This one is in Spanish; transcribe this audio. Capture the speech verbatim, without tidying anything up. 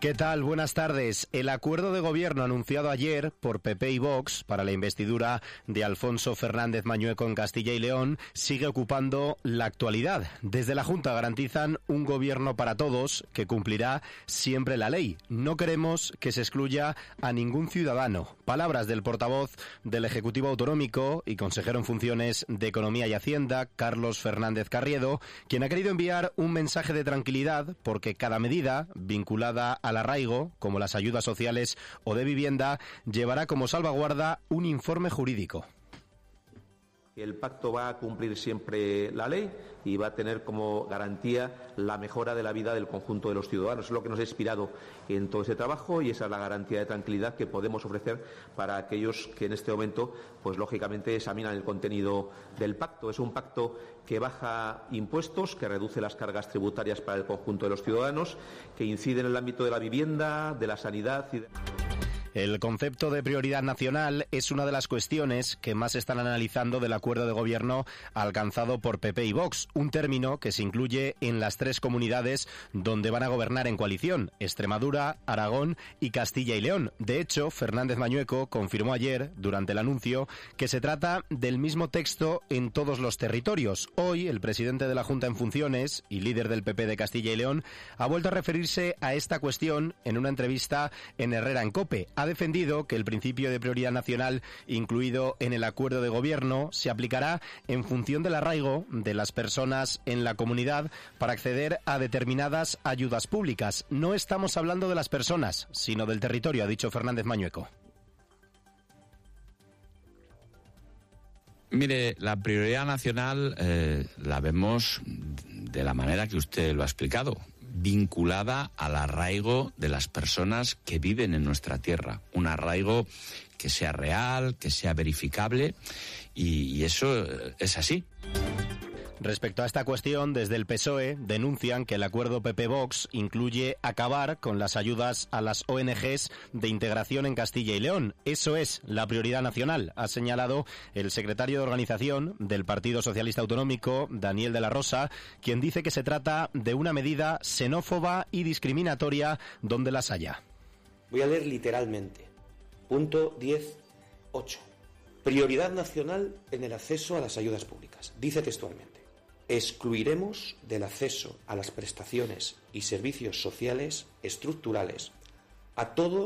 ¿Qué tal? Buenas tardes. El acuerdo de gobierno anunciado ayer por P P y Vox para la investidura de Alfonso Fernández Mañueco en Castilla y León sigue ocupando la actualidad. Desde la Junta garantizan un gobierno para todos que cumplirá siempre la ley. No queremos que se excluya a ningún ciudadano. Palabras del portavoz del Ejecutivo Autonómico y consejero en funciones de Economía y Hacienda, Carlos Fernández Carriedo, quien ha querido enviar un mensaje de tranquilidad porque cada medida vinculada a al arraigo, como las ayudas sociales o de vivienda, llevará como salvaguarda un informe jurídico. El pacto va a cumplir siempre la ley y va a tener como garantía la mejora de la vida del conjunto de los ciudadanos. Es lo que nos ha inspirado en todo ese trabajo y esa es la garantía de tranquilidad que podemos ofrecer para aquellos que en este momento, pues lógicamente, examinan el contenido del pacto. Es un pacto que baja impuestos, que reduce las cargas tributarias para el conjunto de los ciudadanos, que incide en el ámbito de la vivienda, de la sanidad y de... El concepto de prioridad nacional es una de las cuestiones que más están analizando del acuerdo de gobierno alcanzado por P P y Vox, un término que se incluye en las tres comunidades donde van a gobernar en coalición, Extremadura, Aragón y Castilla y León. De hecho, Fernández Mañueco confirmó ayer, durante el anuncio, que se trata del mismo texto en todos los territorios. Hoy, el presidente de la Junta en funciones y líder del P P de Castilla y León ha vuelto a referirse a esta cuestión en una entrevista en Herrera en COPE. Ha defendido que el principio de prioridad nacional incluido en el acuerdo de gobierno se aplicará en función del arraigo de las personas en la comunidad para acceder a determinadas ayudas públicas. No estamos hablando de las personas, sino del territorio, ha dicho Fernández Mañueco. Mire, la prioridad nacional eh, la vemos de la manera que usted lo ha explicado, vinculada al arraigo de las personas que viven en nuestra tierra. Un arraigo que sea real, que sea verificable, y, y eso es así. Respecto a esta cuestión, desde el P S O E denuncian que el acuerdo P P-Vox incluye acabar con las ayudas a las O N Ges de integración en Castilla y León. Eso es la prioridad nacional, ha señalado el secretario de organización del Partido Socialista Autonómico, Daniel de la Rosa, quien dice que se trata de una medida xenófoba y discriminatoria donde las haya. Voy a leer literalmente. Punto diez punto ocho. Prioridad nacional en el acceso a las ayudas públicas. Dice textualmente: excluiremos del acceso a las prestaciones y servicios sociales estructurales a todos